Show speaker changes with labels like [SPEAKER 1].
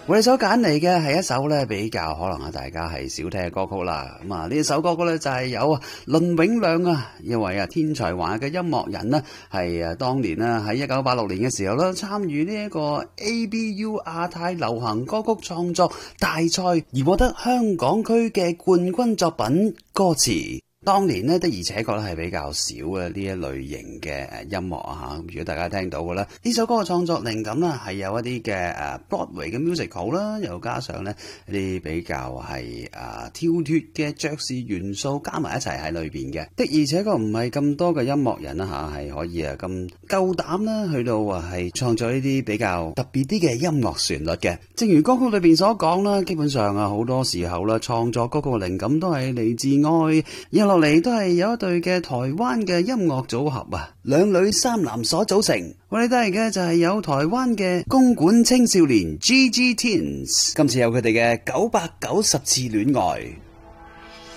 [SPEAKER 1] 我哋所揀嚟嘅係一首咧比較可能大家係少聽嘅歌曲啦。咁啊呢一首歌曲咧就係有倫永亮啊，一位天才華嘅音樂人呢，係當年咧喺1986年嘅時候咧參與呢一個 ABU 亞太流行歌曲創作大賽而獲得香港區嘅冠軍作品歌詞。當年呢，的而且確係比較少嘅呢一類型嘅音樂啊嚇。如果大家聽到嘅咧，呢首歌嘅創作靈感呢係有一啲嘅Broadway 嘅 musical 啦，又加上呢一啲比較係跳脫嘅爵士元素加埋一齊喺裏邊嘅。的而且確唔係咁多嘅音樂人啦嚇，係可以咁夠膽啦去到係創作呢啲比較特別啲嘅音樂旋律嘅。正如歌曲裏邊所講啦，基本上好多時候啦，創作歌曲嘅靈感都係嚟自愛。落嚟都係有一隊嘅台灣嘅音樂組合啊，兩女三男所組成。我哋帶嚟嘅就係有台灣嘅公館青少年 GG Teens， 今次有佢哋嘅990次戀愛。